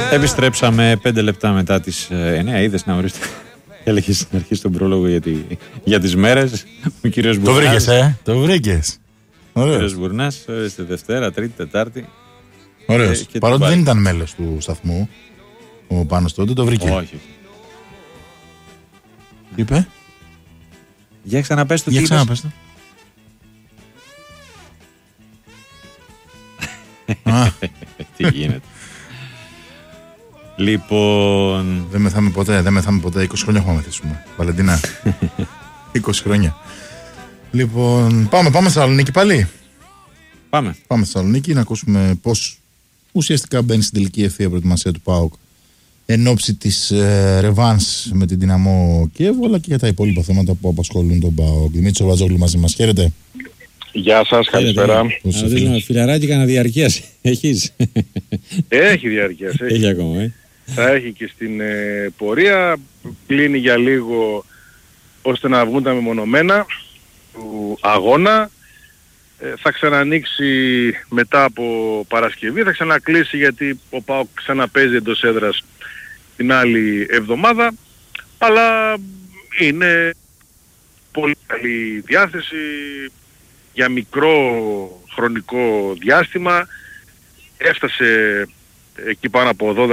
Επιστρέψαμε 5 λεπτά μετά τις 9. Είδες να ορίστε. Έλεγες να αρχίσει τον πρόλογο για τις μέρες. Ο κύριος Μπουρνάς. Το βρήκες, το βρήκες. Ο κύριος Μπουρνάς, ορίστε Δευτέρα, Τρίτη, Τετάρτη. Ωραίος. Παρότι δεν ήταν μέλος του σταθμού, ο Πάνος τότε το βρήκε. Όχι. Τι είπε? Για ξαναπες του. Για ξαναπες του. Τι γίνεται. Λοιπόν. Δεν μεθάμε ποτέ. 20 χρόνια έχουμε μεθύσουμε. Βαλεντίνα. 20 χρόνια. Λοιπόν, πάμε στη Θεσσαλονίκη πάλι. Πάμε στη Θεσσαλονίκη να ακούσουμε πώς ουσιαστικά μπαίνει στην τελική ευθεία προετοιμασία του ΠΑΟΚ εν ώψη της ρεβάνς με την Δυναμό Κιέβου, αλλά και για τα υπόλοιπα θέματα που απασχολούν τον ΠΑΟΚ. Δημήτρης Βατζόγλου μαζί μας. Χαίρετε. Γεια σας, καλησπέρα. Φιλαράκι κανένα διαρκείας έχεις? Έχει διαρκείας. Έχει ακόμα, Θα έχει και στην πορεία. Κλείνει για λίγο ώστε να βγουν τα μεμονωμένα του αγώνα. Θα ξανανοίξει μετά από Παρασκευή. Θα ξανακλείσει γιατί ο ΠΑΟΚ ξαναπαίζει εντός έδρας την άλλη εβδομάδα. Αλλά είναι πολύ καλή διάθεση για μικρό χρονικό διάστημα. Έφτασε εκεί πάνω από 12.000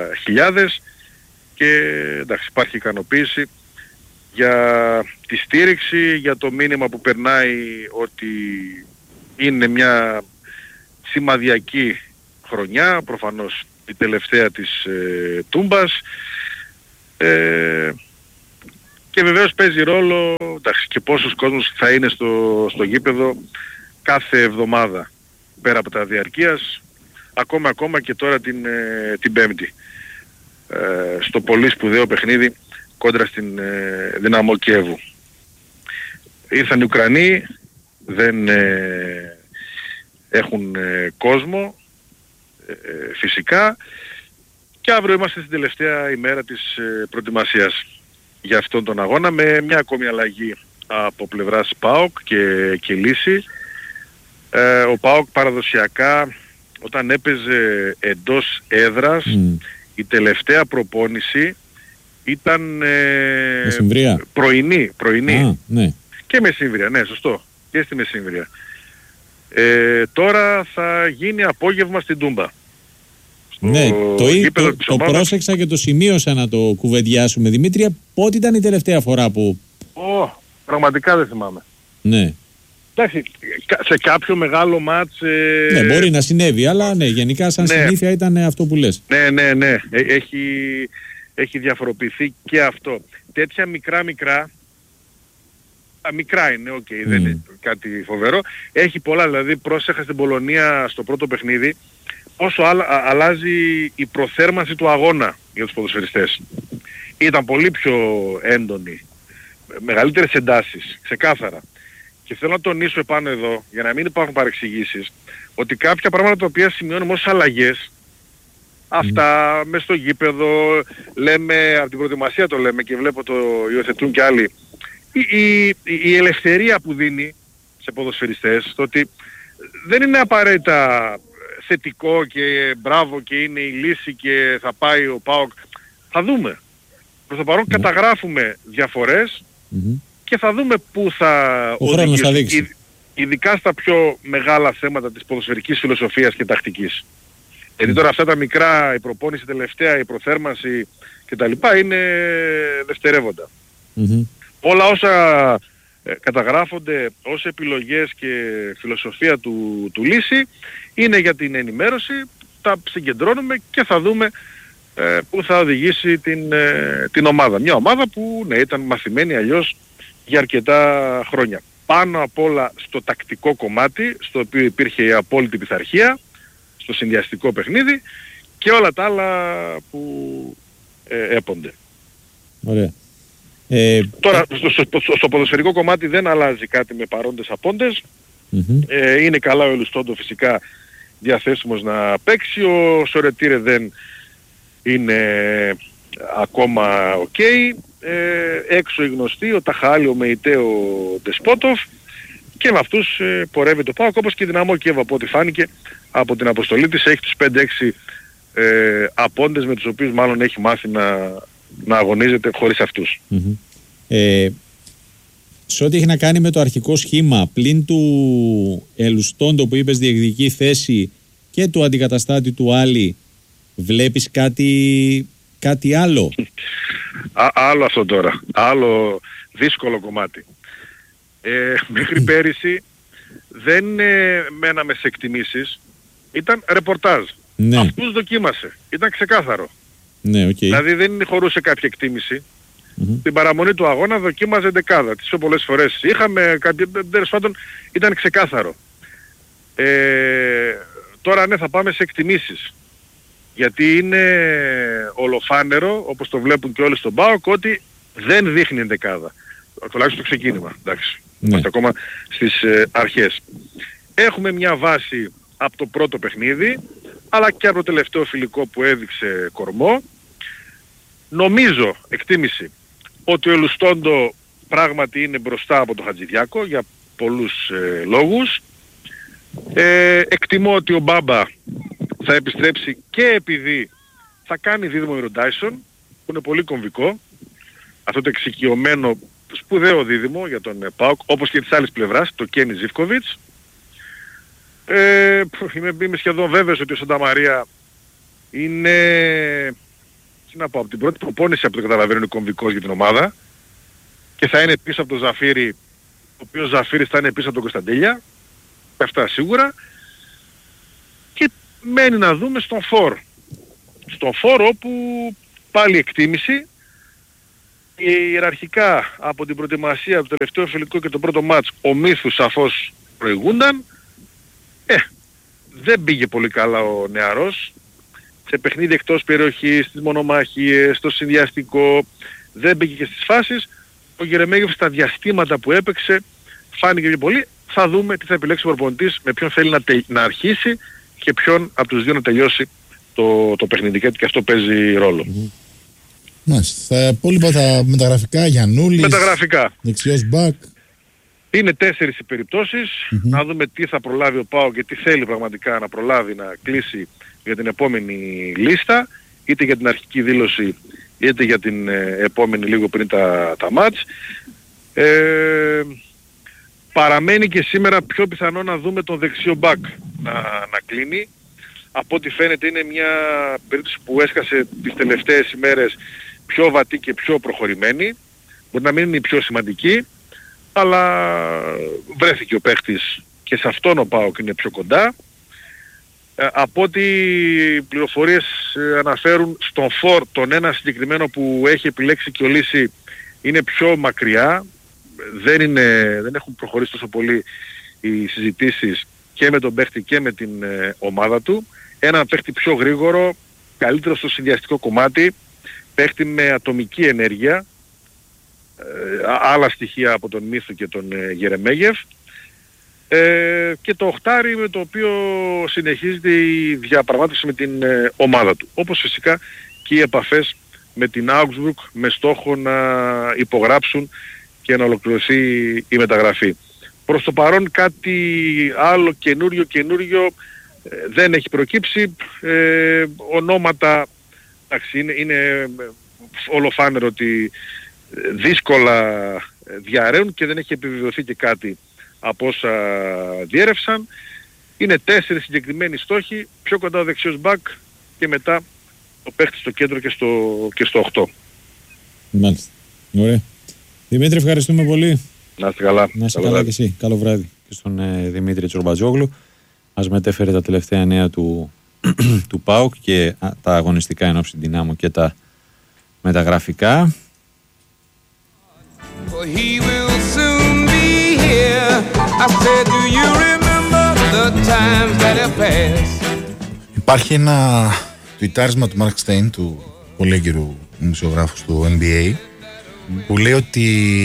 και εντάξει, υπάρχει ικανοποίηση για τη στήριξη, για το μήνυμα που περνάει ότι είναι μια σημαδιακή χρονιά, προφανώς η τελευταία της Τούμπας, και βεβαίως παίζει ρόλο εντάξει, και πόσος κόσμος θα είναι στο γήπεδο κάθε εβδομάδα πέρα από τα διαρκείας, ακόμα και τώρα την Πέμπτη, στο πολύ σπουδαίο παιχνίδι κόντρα στην Δυναμό Κιέβου. Ήρθαν οι Ουκρανοί, δεν έχουν κόσμο φυσικά, και αύριο είμαστε στην τελευταία ημέρα της προετοιμασίας για αυτόν τον αγώνα, με μια ακόμη αλλαγή από πλευράς ΠΑΟΚ και λύση. Ο ΠΑΟΚ παραδοσιακά όταν έπαιζε εντός έδρας, η τελευταία προπόνηση ήταν πρωινή. Ναι. Και μεσήμβρια, ναι, σωστό, και στη μεσήμβρια. Τώρα θα γίνει απόγευμα στην Τούμπα. Ναι, το πρόσεξα και το σημείωσα να το κουβεντιάσουμε, Δημήτρια. Πότε ήταν η τελευταία φορά που... Πραγματικά δεν θυμάμαι. Ναι. Εντάξει, σε κάποιο μεγάλο μάτς... Ναι, μπορεί να συνέβη, αλλά ναι, γενικά σαν συνήθεια ήταν αυτό που λες. Ναι. Έχει διαφοροποιηθεί και αυτό. Τέτοια μικρά είναι, δεν είναι κάτι φοβερό. Έχει πολλά, δηλαδή πρόσεχα στην Πολωνία στο πρώτο παιχνίδι όσο αλλάζει η προθέρμανση του αγώνα για τους ποδοσφαιριστές. Ήταν πολύ πιο έντονη, μεγαλύτερες εντάσεις, ξεκάθαρα. Και θέλω να τονίσω επάνω εδώ, για να μην υπάρχουν παρεξηγήσεις, ότι κάποια πράγματα τα οποία σημειώνουμε ως αλλαγές, αυτά μες στο γήπεδο, λέμε, από την προετοιμασία το λέμε και βλέπω το υιοθετούν και άλλοι, η ελευθερία που δίνει σε ποδοσφαιριστές, το ότι δεν είναι απαραίτητα θετικό και μπράβο και είναι η λύση και θα πάει ο ΠΑΟΚ. Θα δούμε. Προς το παρόν καταγράφουμε διαφορές και θα δούμε πού θα οδηγήσει, ειδικά στα πιο μεγάλα θέματα της ποδοσφαιρικής φιλοσοφίας και τακτικής. Γιατί τώρα αυτά τα μικρά, η προπόνηση τελευταία, η προθέρμανση κτλ. Είναι δευτερεύοντα. Όλα όσα καταγράφονται ως επιλογές και φιλοσοφία του λύση είναι για την ενημέρωση, τα συγκεντρώνουμε και θα δούμε πού θα οδηγήσει την ομάδα. Μια ομάδα που ήταν μαθημένη αλλιώς για αρκετά χρόνια. Πάνω απ' όλα στο τακτικό κομμάτι, στο οποίο υπήρχε η απόλυτη πειθαρχία, στο συνδυαστικό παιχνίδι και όλα τα άλλα που έπονται. Ωραία. Τώρα στο ποδοσφαιρικό κομμάτι δεν αλλάζει κάτι με παρόντες απόντες. Είναι καλά ο Ελουστόντο φυσικά διαθέσιμος να παίξει. Ο Σορετήρε δεν είναι ακόμα ok. Έξω οι γνωστοί, ο Ταχάλη, ο Μεϊτέ, ο Ντεσπότοφ, και με αυτούς πορεύει το ΠΑΟΚ, όπως και η Δυναμό Κιέβου από ό,τι φάνηκε από την αποστολή της. Έχει τους 5-6 απόντες με τους οποίους μάλλον έχει μάθει να αγωνίζεται χωρίς αυτούς. Σε ό,τι έχει να κάνει με το αρχικό σχήμα, πλην του Ελουστόντο που είπες διεκδικεί θέση και του αντικαταστάτη του Άλλη, βλέπεις κάτι άλλο? Άλλο αυτό τώρα. Άλλο δύσκολο κομμάτι. Μέχρι πέρυσι δεν μέναμε σε εκτιμήσεις. Ήταν ρεπορτάζ. Ναι. Αυτούς δοκίμασε. Ήταν ξεκάθαρο. Ναι, okay. Δηλαδή δεν χωρούσε κάποια εκτίμηση. Την παραμονή του αγώνα δοκίμαζε δεκάδα. Τις πιο πολλές φορές είχαμε τέλος πάντων ήταν ξεκάθαρο. Τώρα ναι, θα πάμε σε εκτιμήσεις. Γιατί είναι ολοφάνερο, όπως το βλέπουν και όλοι στον ΠΑΟΚ, ότι δεν δείχνει δεκάδα. Τουλάχιστον το ξεκίνημα. Εντάξει. Είμαστε ακόμα στις αρχές. Έχουμε μια βάση από το πρώτο παιχνίδι, αλλά και από το τελευταίο φιλικό που έδειξε κορμό. Νομίζω, εκτίμηση, ότι ο Ελουστόντο πράγματι είναι μπροστά από τον Χατζηδιάκο για πολλούς λόγους. Εκτιμώ ότι ο Μπάμπα θα επιστρέψει και επειδή θα κάνει δίδυμο με τον Τάισον, που είναι πολύ κομβικό. Αυτό το εξοικειωμένο σπουδαίο δίδυμο για τον ΠΑΟΚ, όπως και της άλλης πλευράς, το Κένι Ζίβκοβιτς. Είμαι σχεδόν βέβαιος ότι ο Σανταμαρία είναι, από την πρώτη προπόνηση από το καταλαβαίνω είναι κομβικός για την ομάδα και θα είναι πίσω από τον Ζαφίρι, ο οποίος Ζαφίρις θα είναι πίσω από τον Κωνσταντέλια, αυτά σίγουρα. Και μένει να δούμε στον φορ. Στον φορ όπου πάλι εκτίμηση, ιεραρχικά από την προετοιμασία του τελευταίου φιλικού και το πρώτο μάτς ο Μύθους σαφώς προηγούνταν. Δεν πήγε πολύ καλά ο νεαρός. Σε παιχνίδι εκτός περιοχής, στις μονομαχίες, στο συνδυαστικό, δεν πήγε και στις φάσεις. Ο Γερεμέγεφ στα διαστήματα που έπαιξε φάνηκε πιο πολύ. Θα δούμε τι θα επιλέξει ο προπονητής, με ποιον θέλει να αρχίσει και ποιον από τους δύο να τελειώσει το παιχνίδι, και αυτό παίζει ρόλο. Μάλιστα. Τα υπόλοιπα τα μεταγραφικά, Γιαννούλης, δεξιός μπακ. Είναι 4 οι περιπτώσεις. Να δούμε τι θα προλάβει ο ΠΑΟΚ και τι θέλει πραγματικά να προλάβει να κλείσει για την επόμενη λίστα, είτε για την αρχική δήλωση είτε για την επόμενη λίγο πριν τα μάτς. Παραμένει και σήμερα πιο πιθανό να δούμε τον δεξιό μπακ να κλείνει. Από ό,τι φαίνεται είναι μια περίπτωση που έσκασε τις τελευταίες ημέρες πιο βατή και πιο προχωρημένη. Μπορεί να μην είναι η πιο σημαντική, αλλά βρέθηκε ο παίχτης και σε αυτόν ο ΠΑΟΚ είναι πιο κοντά. Από ό,τι οι πληροφορίες αναφέρουν, στον φορ τον ένα συγκεκριμένο που έχει επιλέξει και ο Λύση είναι πιο μακριά. Δεν έχουν προχωρήσει τόσο πολύ οι συζητήσεις και με τον παίχτη και με την ομάδα του. Ένα παίχτη πιο γρήγορο, καλύτερο στο συνδυαστικό κομμάτι, παίχτη με ατομική ενέργεια, άλλα στοιχεία από τον Μύθο και τον Γερεμέγεφ, και το οχτάρι με το οποίο συνεχίζεται η διαπραγμάτευση με την ομάδα του. Όπως φυσικά και οι επαφές με την Augsburg με στόχο να υπογράψουν και να ολοκληρωθεί η μεταγραφή. Προς το παρόν κάτι άλλο καινούριο δεν έχει προκύψει. Ονόματα, εντάξει, είναι ολοφάνερο ότι δύσκολα διαρρέουν και δεν έχει επιβεβαιωθεί και κάτι από όσα διέρευσαν. Είναι 4 συγκεκριμένοι στόχοι, πιο κοντά ο δεξιός μπακ και μετά ο παίχτης στο κέντρο και στο 8. Μάλιστα. Ωραία. Δημήτρη, ευχαριστούμε πολύ. Να είστε καλά. Να είστε καλά και εσύ. Καλό βράδυ. Και στον Δημήτρη Τσορμπατζόγλου. Μας μετέφερε τα τελευταία νέα του ΠΑΟΚ και τα αγωνιστικά ενόψει Δυνάμω και τα μεταγραφικά. Υπάρχει ένα τουιτάρισμα του Μάρκ Στέιν, του πολύ έγκυρου δημοσιογράφου του NBA, που λέει ότι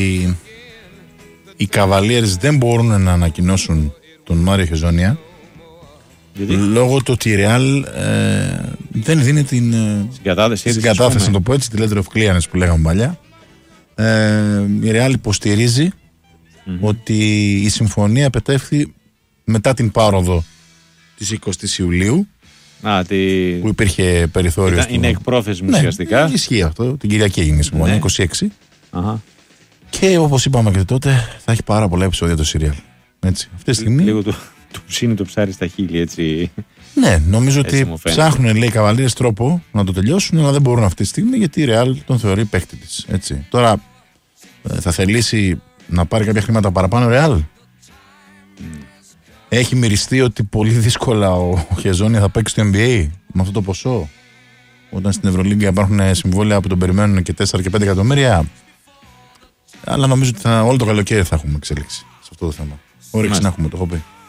οι Cavaliers δεν μπορούν να ανακοινώσουν τον Μάριο Χεζόνια λόγω του ότι η Real δεν δίνει την συγκατάθεση, να το πω έτσι, τη letter of clearance που λέγαμε παλιά. Η Real υποστηρίζει ότι η συμφωνία επετεύχθη μετά την πάροδο της 20ης Ιουλίου, που υπήρχε περιθώριο. Είναι εκπρόθεσμο ουσιαστικά. Ναι, ισχύει αυτό. Την Κυριακή έγινε η συμφωνία, 26. Αχα. Και όπως είπαμε και τότε, θα έχει πάρα πολλά επεισόδια το σύριαλ. Έτσι. Αυτή τη στιγμή. Λίγο του ψήνει το ψάρι στα χείλη, έτσι. Ναι, νομίζω ότι ψάχνουν, λέει, οι καβαλίες τρόπο να το τελειώσουν, αλλά δεν μπορούν αυτή τη στιγμή γιατί η Real τον θεωρεί παίκτη της. Έτσι. Τώρα θα θελήσει να πάρει κάποια χρήματα παραπάνω Real. Έχει μυριστεί ότι πολύ δύσκολα ο Χεζόνια θα παίξει στο NBA με αυτό το ποσό. Όταν στην Ευρωλίγκα υπάρχουν συμβόλαια που τον περιμένουν και 4 και 5 εκατομμύρια. Αλλά νομίζω ότι όλο το καλοκαίρι θα έχουμε εξέλιξη σε αυτό το θέμα. Όρεξη να έχουμε, το έχω πει.